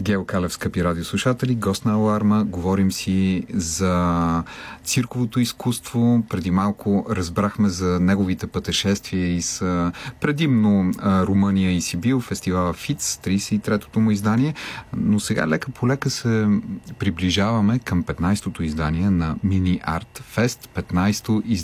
Гео Калев, скъпи радиослушатели, гост на Аларма. Говорим си за цирковото изкуство. Преди малко разбрахме за неговите пътешествия из предимно Румъния и Сибил, фестивала ФИЦ, 33-тото му издание. Но сега лека по лека се приближаваме към 15-тото издание на Мини Арт Фест, 15-то издание